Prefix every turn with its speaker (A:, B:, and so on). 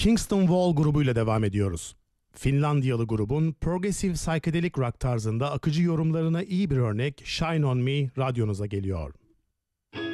A: Kingston Wall grubuyla devam ediyoruz. Finlandiyalı grubun progressive psychedelic rock tarzında akıcı yorumlarına iyi bir örnek Shine On Me radyonuza geliyor.